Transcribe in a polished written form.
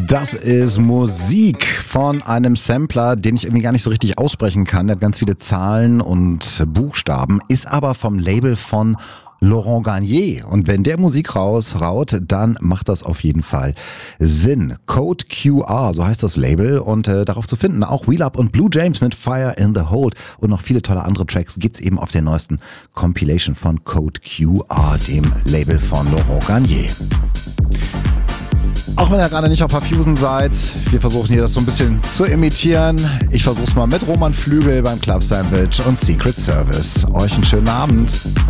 Das ist Musik von einem Sampler, den ich irgendwie gar nicht so richtig aussprechen kann. Der hat ganz viele Zahlen und Buchstaben, ist aber vom Label von Laurent Garnier. Und wenn der Musik rausraut, dann macht das auf jeden Fall Sinn. Code QR, so heißt das Label. Und darauf zu finden, auch Wheel Up und Blue James mit Fire in the Hold und noch viele tolle andere Tracks gibt's eben auf der neuesten Compilation von Code QR, dem Label von Laurent Garnier. Auch wenn ihr gerade nicht auf Fusion seid, wir versuchen hier das so ein bisschen zu imitieren. Ich versuch's mal mit Roman Flügel beim Club Sandwich und Secret Service. Euch einen schönen Abend.